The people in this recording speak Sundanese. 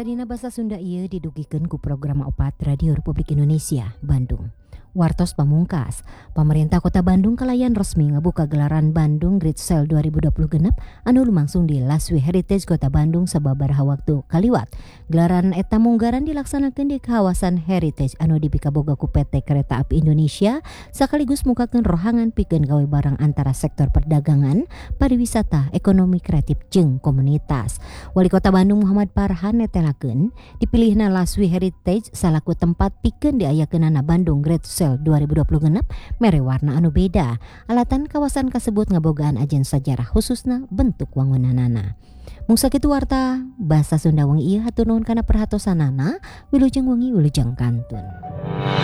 Wartadina Basa Sunda ieu didugikeun ku program opat Radio Republik Indonesia, Bandung. Wartos pamungkas, pemerintah Kota Bandung kalayan resmi ngabuka gelaran Bandung Great Sale 2020 genep anu lumangsung di Laswi Heritage Kota Bandung sababaraha waktu kaliwat. Gelaran eta munggaran dilaksanakeun di kawasan Heritage anu dipikaboga ku PT Kereta Api Indonesia sakaligus mukakeun rohangan pikeun gawe barang antara sektor perdagangan, pariwisata, ekonomi kreatif jeung komunitas. Wali Kota Bandung Muhammad Farhan netelakeun dipilihna Laswi Heritage salaku tempat pikeun diayakeunana Bandung Great Sale 2020 genep mere warna anu beda. Alatan kawasan kasebut ngabogaan ajen sajarah khususna bentuk wangunanana. Mung sakitu warta basa Sunda wengi ieu hatur nuhun kana perhatosanana. Wilujeng wengi wilujeng kantun.